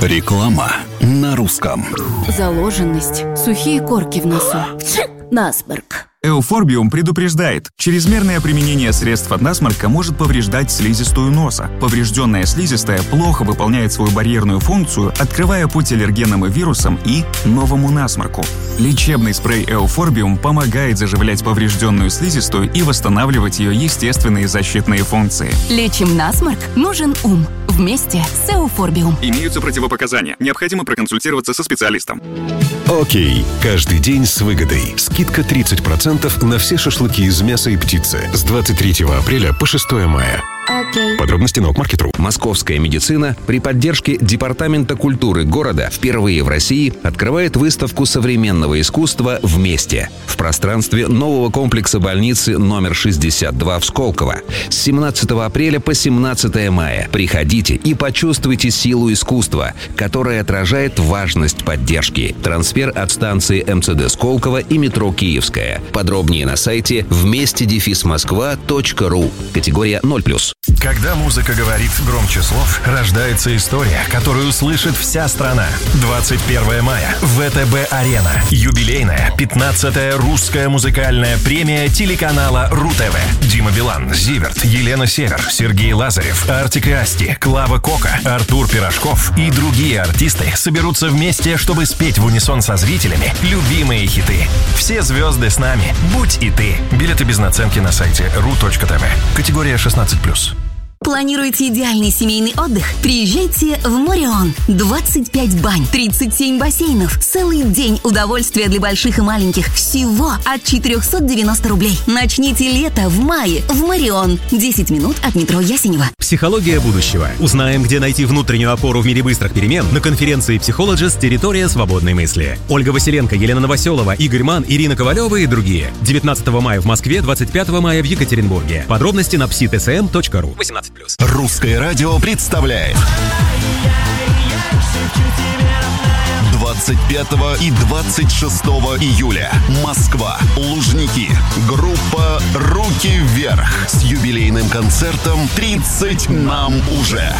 Реклама на русском. Заложенность, сухие корки в носу, насморк. Эуфорбиум предупреждает, чрезмерное применение средств от насморка может повреждать слизистую носа. Поврежденная слизистая плохо выполняет свою барьерную функцию, открывая путь аллергенным и вирусам и новому насморку. Лечебный спрей Эуфорбиум помогает заживлять поврежденную слизистую и восстанавливать ее естественные защитные функции. Лечим насморк, нужен ум. Вместе с Эуфорбиум. Имеются противопоказания. Необходимо проконсультироваться со специалистом. Окей. Каждый день с выгодой. Скидка 30% на все шашлыки из мяса и птицы с 23 апреля по 6 мая. Окей. Подробности на okmarket.ru. Московская медицина при поддержке Департамента культуры города впервые в России открывает выставку современного искусства «Вместе» в пространстве нового комплекса больницы номер 62 в Сколково. С 17 апреля по 17 мая приходите и почувствуйте силу искусства, которое отражает важность поддержки. Трансфер от станции МЦД Сколково и метро Киевская. Подробнее на сайте вместе-москва.ру. Категория 0+. Когда музыка говорит громче слов, рождается история, которую слышит вся страна. 21 мая. ВТБ-арена. Юбилейная 15-я русская музыкальная премия телеканала РУ-ТВ. Дима Билан, Зиверт, Елена Север, Сергей Лазарев, Артик и Асти, Клава Кока, Артур Пирожков и другие артисты соберутся вместе, чтобы спеть в унисон со зрителями любимые хиты. Все звезды с нами. Будь и ты. Билеты без наценки на сайте ru.tv. Категория 16+. Планируете идеальный семейный отдых? Приезжайте в Морион. 25 бань, 37 бассейнов, целый день удовольствия для больших и маленьких. Всего от 490 рублей. Начните лето в мае в Морион. 10 минут от метро Ясенево. Психология будущего. Узнаем, где найти внутреннюю опору в мире быстрых перемен на конференции Psychologist «Территория свободной мысли». Ольга Василенко, Елена Новоселова, Игорь Ман, Ирина Ковалева и другие. 19 мая в Москве, 25 мая в Екатеринбурге. Подробности на psi.tsm.ru. 18+. Русское радио представляет 25 и 26 июля. Москва. Лужники. Группа «Руки вверх» с юбилейным концертом «30 нам уже».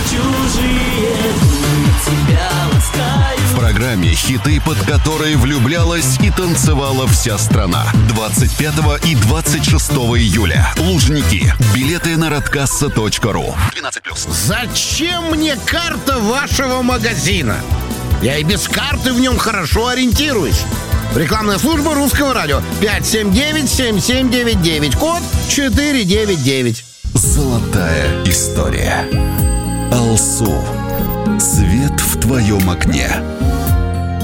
В программе хиты, под которые влюблялась и танцевала вся страна. 25 и 26 июля. Лужники. Билеты на radkassa.ru. 12+. Зачем мне карта вашего магазина? Я и без карты в нем хорошо ориентируюсь. Рекламная служба Русского радио. 579-7799. Код 499. Золотая история. Алсу. Свет в твоем окне.